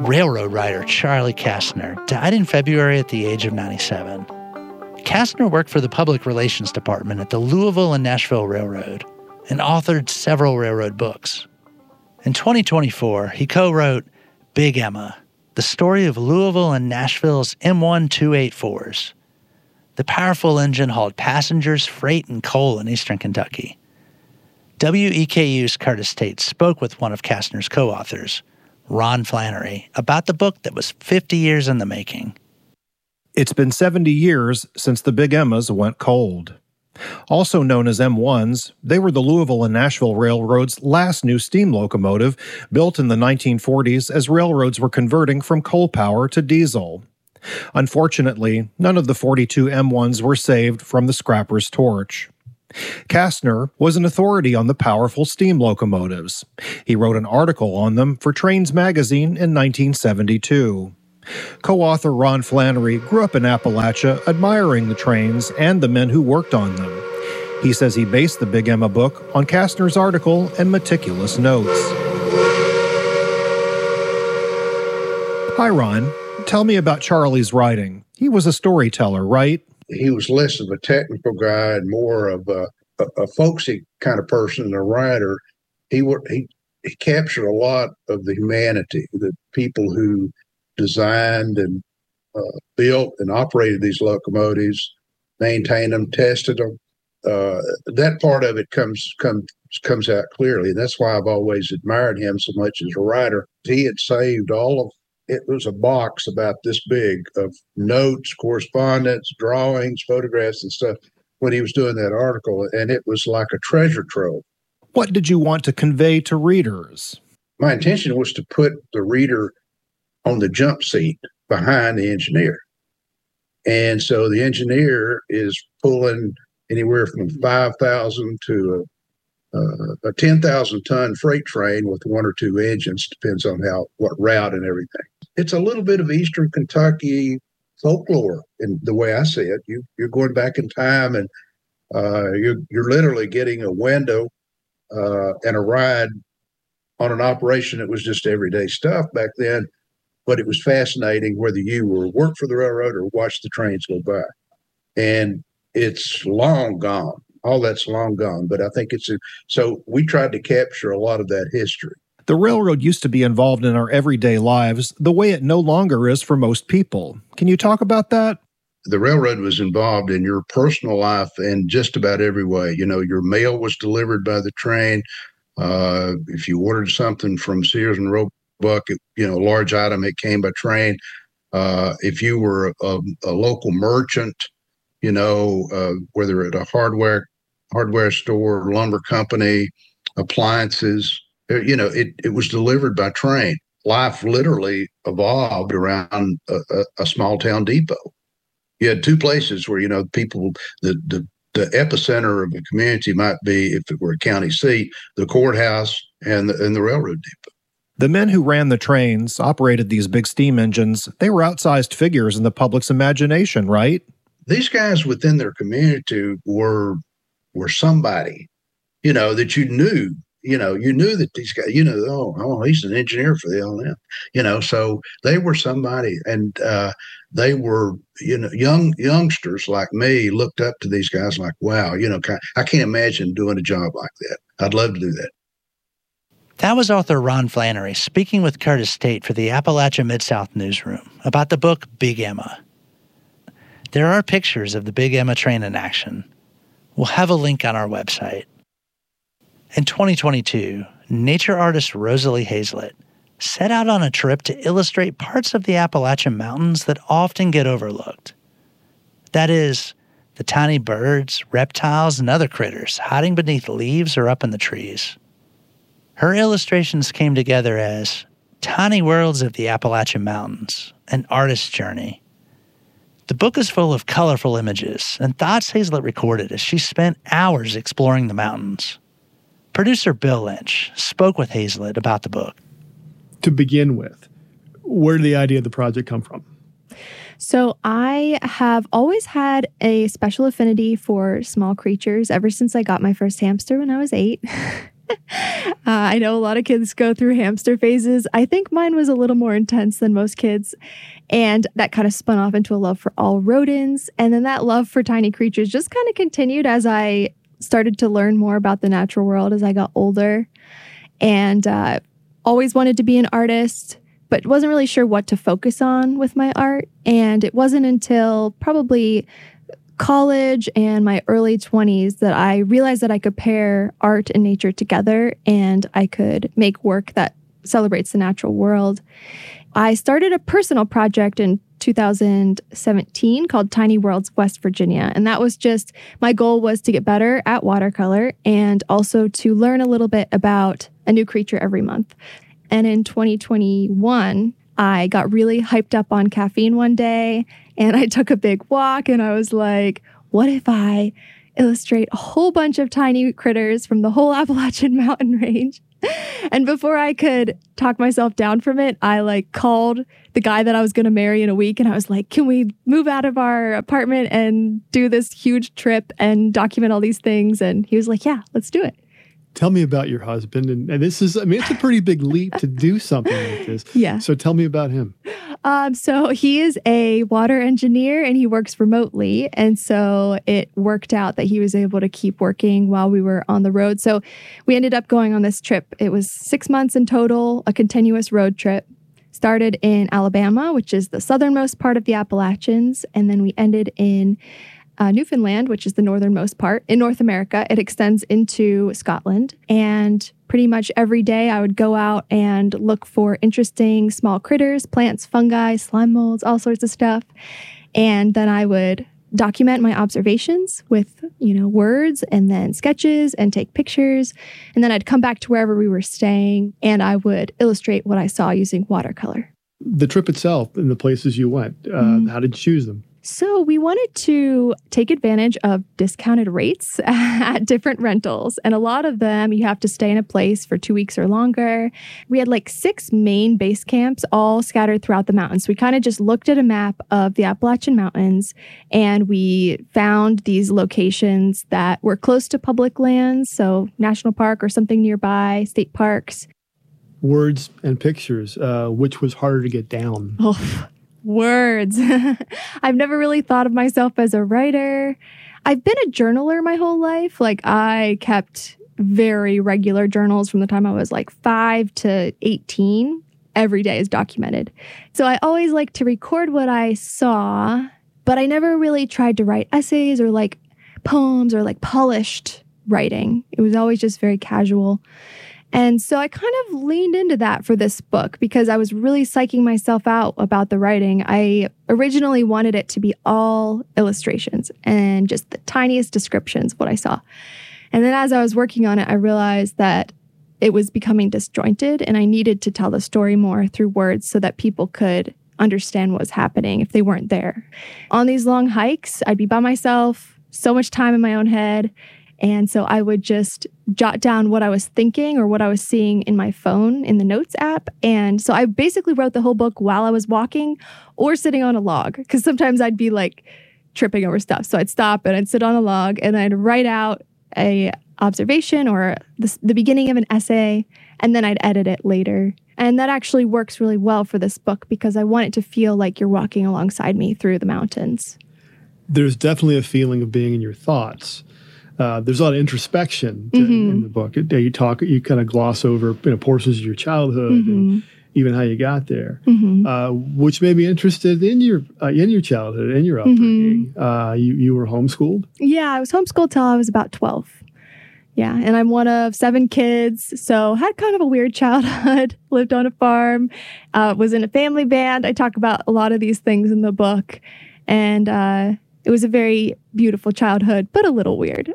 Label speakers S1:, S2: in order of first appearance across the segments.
S1: Railroad rider Charlie Kastner died in February at the age of 97. Kastner worked for the Public Relations Department at the Louisville and Nashville Railroad and authored several railroad books. In 2024, he co-wrote Big Emma, the story of Louisville and Nashville's M1284s. The powerful engine hauled passengers, freight, and coal in eastern Kentucky. WEKU's Curtis Tate spoke with one of Kastner's co-authors, Ron Flannery, about the book that was 50 years in the making.
S2: It's been 70 years since the Big Emmas went cold. Also known as M1s, they were the Louisville and Nashville Railroad's last new steam locomotive, built in the 1940s as railroads were converting from coal power to diesel. Unfortunately, none of the 42 M1s were saved from the scrapper's torch. Kastner was an authority on the powerful steam locomotives. He wrote an article on them for Trains magazine in 1972. Co-author Ron Flannery grew up in Appalachia admiring the trains and the men who worked on them. He says he based the Big Emma book on Kastner's article and meticulous notes. Hi, Ron. Tell me about Charlie's writing. He was a storyteller, right?
S3: He was less of a technical guy and more of a folksy kind of person, a writer. He captured a lot of the humanity, the people who designed and built and operated these locomotives, maintained them, tested them. That part of it comes out clearly. That's why I've always admired him so much as a writer. He had saved it was a box about this big of notes, correspondence, drawings, photographs, and stuff when he was doing that article, and it was like a treasure trove.
S2: What did you want to convey to readers?
S3: My intention was to put the reader on the jump seat behind the engineer. And so the engineer is pulling anywhere from 5,000 to a 10,000 ton freight train with one or two engines, depends on what route and everything. It's a little bit of Eastern Kentucky folklore in the way I see it. You're going back in time, and you're literally getting a window and a ride on an operation that was just everyday stuff back then. But it was fascinating whether you worked for the railroad or watched the trains go by. And it's long gone. All that's long gone. But I think so we tried to capture a lot of that history.
S2: The railroad used to be involved in our everyday lives the way it no longer is for most people. Can you talk about that?
S3: The railroad was involved in your personal life in just about every way. You know, your mail was delivered by the train. If you ordered something from Sears and Roebuck, a large item, it came by train. If you were a local merchant, whether at a hardware store, lumber company, appliances, it was delivered by train. Life literally evolved around a small town depot. You had two places where, people, the epicenter of a community might be, if it were a county seat, the courthouse and the railroad depot.
S2: The men who ran the trains, operated these big steam engines, they were outsized figures in the public's imagination, right?
S3: These guys within their community were somebody, that you knew. You knew that these guys, he's an engineer for the L&M, so they were somebody, and they were, youngsters like me looked up to these guys like, wow, I can't imagine doing a job like that. I'd love to do that.
S1: That was author Ron Flannery speaking with Curtis Tate for the Appalachia Mid-South Newsroom about the book Big Emma. There are pictures of the Big Emma train in action. We'll have a link on our website. In 2022, nature artist Rosalie Hazlett set out on a trip to illustrate parts of the Appalachian Mountains that often get overlooked. That is, the tiny birds, reptiles, and other critters hiding beneath leaves or up in the trees. Her illustrations came together as Tiny Worlds of the Appalachian Mountains, an artist's journey. The book is full of colorful images and thoughts Hazlett recorded as she spent hours exploring the mountains. Producer Bill Lynch spoke with Hazlett about the book.
S4: To begin with, where did the idea of the project come from?
S5: So I have always had a special affinity for small creatures ever since I got my first hamster when I was 8. I know a lot of kids go through hamster phases. I think mine was a little more intense than most kids. And that kind of spun off into a love for all rodents. And then that love for tiny creatures just kind of continued as I started to learn more about the natural world as I got older. And always wanted to be an artist, but wasn't really sure what to focus on with my art. And it wasn't until probably college and my early 20s that I realized that I could pair art and nature together and I could make work that celebrates the natural world. I started a personal project in 2017 called Tiny Worlds West Virginia. And that was just, my goal was to get better at watercolor and also to learn a little bit about a new creature every month. And in 2021, I got really hyped up on caffeine one day and I took a big walk and I was like, what if I illustrate a whole bunch of tiny critters from the whole Appalachian mountain range? And before I could talk myself down from it, I called the guy that I was going to marry in a week and I was like, can we move out of our apartment and do this huge trip and document all these things? And he was like, yeah, let's do it.
S4: Tell me about your husband. And this is, it's a pretty big leap to do something like this.
S5: Yeah.
S4: So tell me about him.
S5: So he is a water engineer and he works remotely. And so it worked out that he was able to keep working while we were on the road. So we ended up going on this trip. It was 6 months in total, a continuous road trip. Started in Alabama, which is the southernmost part of the Appalachians. And then we ended in Newfoundland, which is the northernmost part in North America. It extends into Scotland. And pretty much every day I would go out and look for interesting small critters, plants, fungi, slime molds, all sorts of stuff. And then I would document my observations with, words and then sketches and take pictures. And then I'd come back to wherever we were staying and I would illustrate what I saw using watercolor.
S4: The trip itself and the places you went, how did you choose them?
S5: So we wanted to take advantage of discounted rates at different rentals. And a lot of them, you have to stay in a place for 2 weeks or longer. We had 6 main base camps all scattered throughout the mountains. We kind of just looked at a map of the Appalachian Mountains and we found these locations that were close to public lands. So national park or something nearby, state parks.
S4: Words and pictures, which was harder to get down?
S5: Oh, words. I've never really thought of myself as a writer. I've been a journaler my whole life. I kept very regular journals from the time I was 5 to 18. Every day is documented. So I always like to record what I saw, but I never really tried to write essays or poems or polished writing. It was always just very casual. And so I kind of leaned into that for this book because I was really psyching myself out about the writing. I originally wanted it to be all illustrations and just the tiniest descriptions of what I saw. And then as I was working on it, I realized that it was becoming disjointed and I needed to tell the story more through words so that people could understand what was happening if they weren't there. On these long hikes, I'd be by myself, so much time in my own head. And so I would just jot down what I was thinking or what I was seeing in my phone in the notes app. And so I basically wrote the whole book while I was walking or sitting on a log because sometimes I'd be tripping over stuff. So I'd stop and I'd sit on a log and I'd write out a observation or the beginning of an essay, and then I'd edit it later. And that actually works really well for this book because I want it to feel like you're walking alongside me through the mountains.
S4: There's definitely a feeling of being in your thoughts. There's a lot of introspection in the book. You kind of gloss over portions of your childhood and even how you got there, which made me interested in your childhood and your upbringing. You were homeschooled?
S5: Yeah, I was homeschooled till I was about 12. Yeah, and I'm one of 7 kids, so had kind of a weird childhood. Lived on a farm, was in a family band. I talk about a lot of these things in the book, and it was a very beautiful childhood, but a little weird.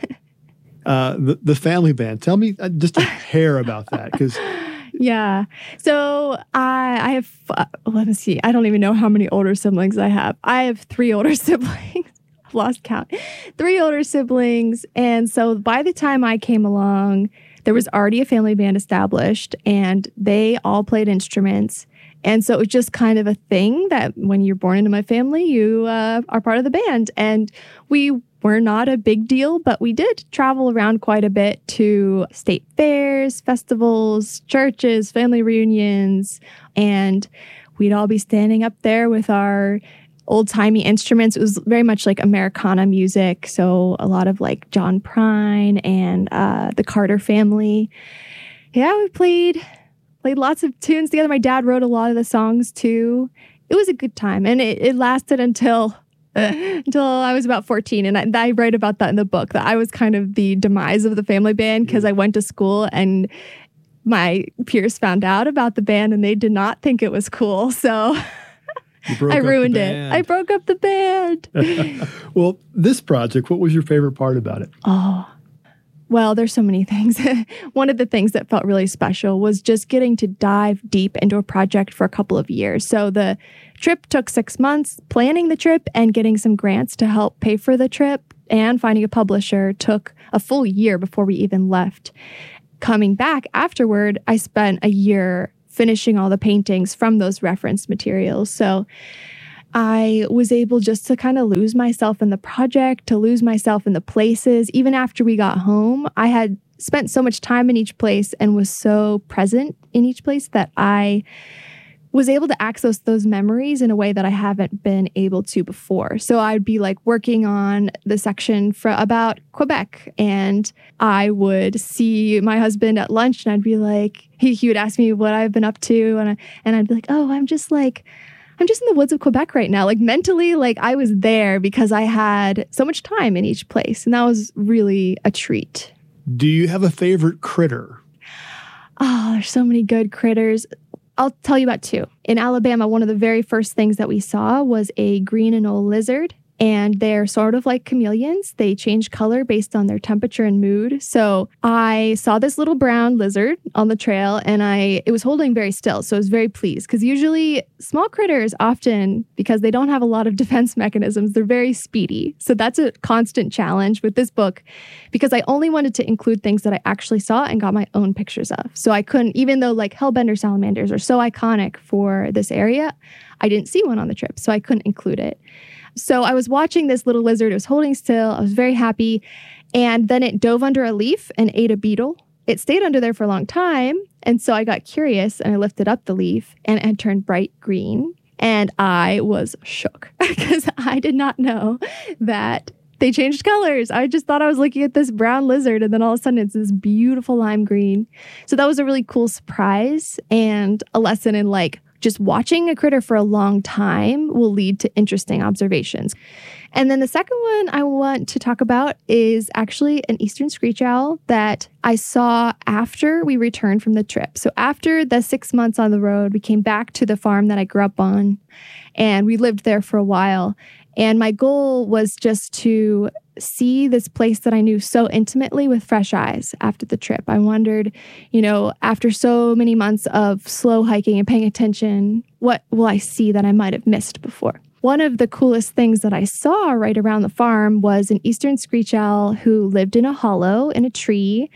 S4: The family band. Tell me just a hair about that, because
S5: yeah. So I have. Let me see. I don't even know how many older siblings I have. I have 3 older siblings. I've lost count. 3 older siblings, and so by the time I came along, there was already a family band established, and they all played instruments. And so it was just kind of a thing that when you're born into my family, you are part of the band. And we were not a big deal, but we did travel around quite a bit to state fairs, festivals, churches, family reunions, and we'd all be standing up there with our old-timey instruments. It was very much like Americana music, so a lot of like John Prine and the Carter Family. Yeah, we played lots of tunes together. My dad wrote a lot of the songs too. It was a good time, and it lasted until I was about 14. And I write about that in the book, that I was kind of the demise of the family band because I went to school and my peers found out about the band and they did not think it was cool. So I ruined it. I broke up the band.
S4: Well, this project, what was your favorite part about it?
S5: Oh, well, there's so many things. One of the things that felt really special was just getting to dive deep into a project for a couple of years. So the trip took 6 months. Planning the trip and getting some grants to help pay for the trip and finding a publisher took a full year before we even left. Coming back afterward, I spent a year finishing all the paintings from those reference materials. So I was able just to kind of lose myself in the project, to lose myself in the places. Even after we got home, I had spent so much time in each place and was so present in each place that I was able to access those memories in a way that I haven't been able to before. So I'd be like working on the section about Quebec, and I would see my husband at lunch and I'd be like, he would ask me what I've been up to, and I'd be like, oh, I'm just in the woods of Quebec right now. Like mentally, like I was there because I had so much time in each place. And that was really a treat.
S4: Do you have a favorite critter?
S5: Oh, there's so many good critters. I'll tell you about two. In Alabama, one of the very first things that we saw was a green anole lizard. And they're sort of like chameleons. They change color based on their temperature and mood. So I saw this little brown lizard on the trail and it was holding very still. So I was very pleased because usually small critters often, because they don't have a lot of defense mechanisms, they're very speedy. So that's a constant challenge with this book because I only wanted to include things that I actually saw and got my own pictures of. So I couldn't, even though like hellbender salamanders are so iconic for this area, I didn't see one on the trip. So I couldn't include it. So I was watching this little lizard. It was holding still. I was very happy. And then it dove under a leaf and ate a beetle. It stayed under there for a long time. And so I got curious and I lifted up the leaf and it had turned bright green. And I was shook because I did not know that they changed colors. I just thought I was looking at this brown lizard and then all of a sudden it's this beautiful lime green. So that was a really cool surprise and a lesson in like, just watching a critter for a long time will lead to interesting observations. And then the second one I want to talk about is actually an eastern screech owl that I saw after we returned from the trip. So after the 6 months on the road, we came back to the farm that I grew up on, and we lived there for a while. And my goal was just to see this place that I knew so intimately with fresh eyes after the trip. I wondered, after so many months of slow hiking and paying attention, what will I see that I might have missed before? One of the coolest things that I saw right around the farm was an eastern screech owl who lived in a hollow in a tree.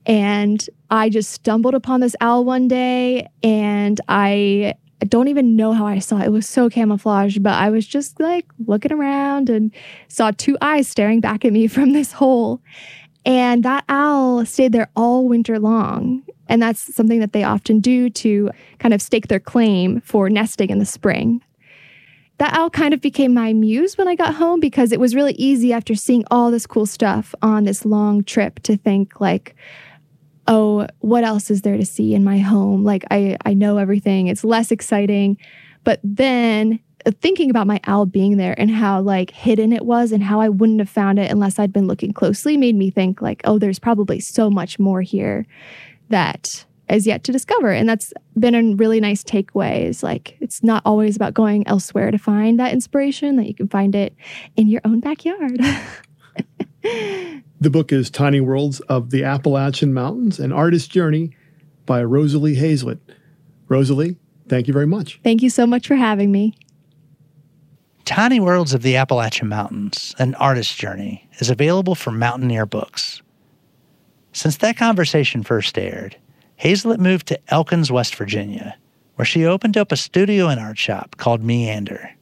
S5: And I just stumbled upon this owl one day and I don't even know how I saw it. It was so camouflaged, but I was just like looking around and saw two eyes staring back at me from this hole. And that owl stayed there all winter long. And that's something that they often do to kind of stake their claim for nesting in the spring. That owl kind of became my muse when I got home because it was really easy after seeing all this cool stuff on this long trip to think like, oh, what else is there to see in my home? Like, I know everything. It's less exciting. But then thinking about my owl being there and how like hidden it was and how I wouldn't have found it unless I'd been looking closely made me think like, oh, there's probably so much more here that is yet to discover. And that's been a really nice takeaway is like, it's not always about going elsewhere to find that inspiration, that you can find it in your own backyard.
S4: The book is Tiny Worlds of the Appalachian Mountains, An Artist's Journey by Rosalie Hazlett. Rosalie, thank you very much.
S5: Thank you so much for having me.
S1: Tiny Worlds of the Appalachian Mountains, An Artist's Journey is available from Mountaineer Books. Since that conversation first aired, Hazlett moved to Elkins, West Virginia, where she opened up a studio and art shop called Meander.